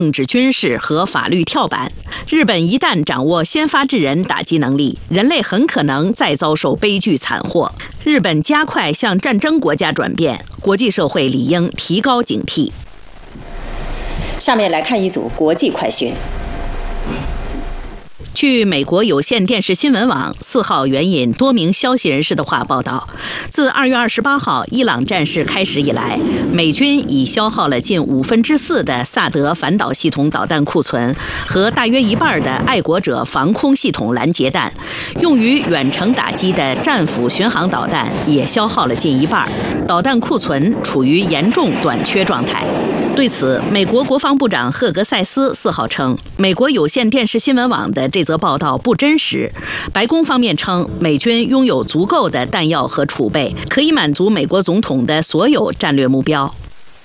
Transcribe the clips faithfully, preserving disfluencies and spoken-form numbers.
政治、军事和法律跳板。日本一旦掌握先发制人打击能力，人类很可能再遭受悲剧惨祸。日本加快向战争国家转变，国际社会理应提高警惕。 下面来看一组国际快讯。 据美国有线电视新闻网四号援引多名消息人士的话报道，自二月二十八号伊朗战事开始以来，美军已消耗了近五分之四的萨德反导系统导弹库存和大约一半的爱国者防空系统拦截弹，用于远程打击的战斧巡航导弹也消耗了近一半，导弹库存处于严重短缺状态。对此，美国国防部长赫格塞斯四号称，美国有线电视新闻网的这则报道不真实。白宫方面称，美军拥有足够的弹药和储备，可以满足美国总统的所有战略目标。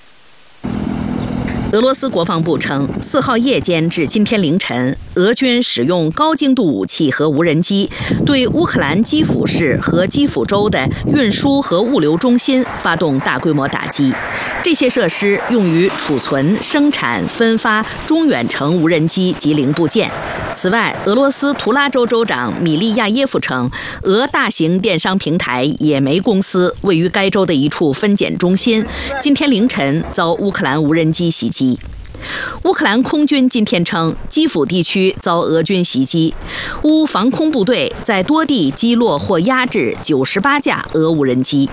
俄罗斯国防部称，四号夜间至今天凌晨，俄军使用高精度武器和无人机对乌克兰基辅市和基辅州的运输和物流中心发动大规模打击。这些设施用于储存、生产、分发中远程无人机及零部件。此外，俄罗斯图拉州州长米利亚耶夫称，俄大型电商平台野莓公司位于该州的一处分拣中心，今天凌晨遭乌克兰无人机袭击。乌克兰空军今天称，基辅地区遭俄军袭击，乌防空部队在多地击落或压制九十八架俄无人机。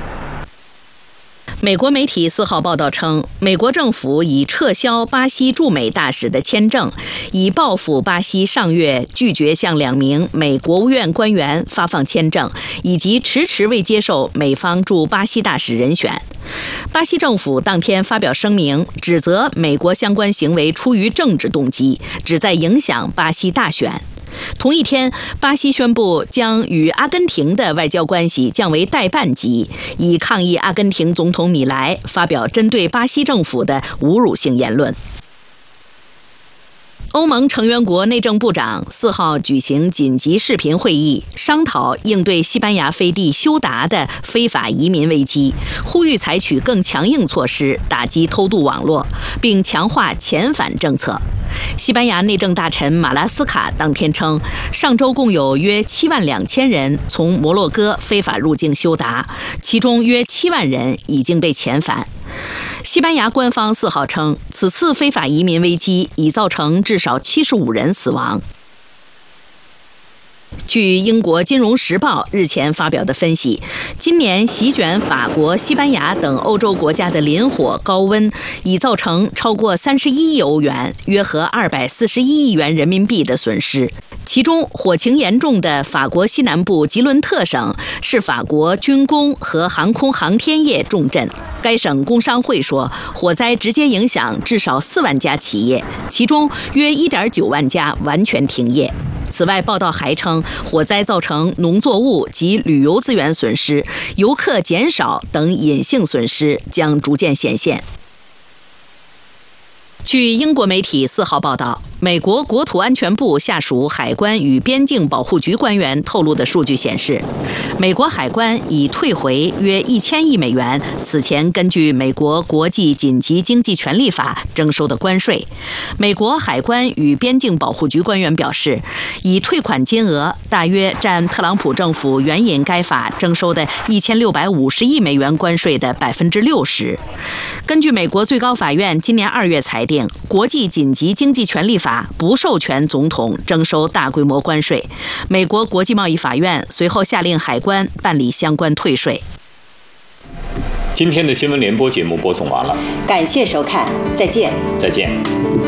美国媒体四号报道称，美国政府已撤销巴西驻美大使的签证，以报复巴西上月拒绝向两名美国务院官员发放签证，以及迟迟未接受美方驻巴西大使人选。巴西政府当天发表声明，指责美国相关行为出于政治动机，旨在影响巴西大选。同一天，巴西宣布将与阿根廷的外交关系降为代办级，以抗议阿根廷总统米莱发表针对巴西政府的侮辱性言论。欧盟成员国内政部长四号举行紧急视频会议，商讨应对西班牙飞地休达的非法移民危机，呼吁采取更强硬措施打击偷渡网络，并强化遣返政策。西班牙内政大臣马拉斯卡当天称，上周共有约七万两千人从摩洛哥非法入境休达，其中约七万人已经被遣返。西班牙官方四号称，此次非法移民危机已造成至少七十五人死亡。据英国《金融时报》日前发表的分析，今年席卷法国、西班牙等欧洲国家的林火高温已造成超过三十一亿欧元，约合二百四十一亿元人民币的损失。其中，火情严重的法国西南部吉伦特省是法国军工和航空航天业重镇。该省工商会说，火灾直接影响至少四万家企业，其中约一点九万家完全停业。此外，报道还称，火灾造成农作物及旅游资源损失、游客减少等隐性损失将逐渐显现。据英国媒体四号报道，美国国土安全部下属海关与边境保护局官员透露的数据显示，美国海关已退回约一千亿美元此前根据美国国际紧急经济权利法征收的关税。美国海关与边境保护局官员表示，已退款金额大约占特朗普政府援引该法征收的一千六百五十亿美元关税的百分之六十。根据美国最高法院今年二月裁定，国际紧急经济权利法不授权总统征收大规模关税。美国国际贸易法院随后下令海关办理相关退税。 今天的新闻联播节目播送完了， 感谢收看，再见。 再见。